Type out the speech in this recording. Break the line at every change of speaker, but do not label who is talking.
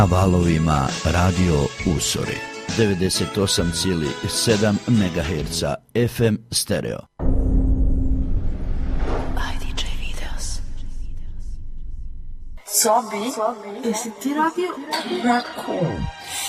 Na valovima Radio Usori 98,7 MHz FM stereo.
Sobi, jesi ti radio? Rako.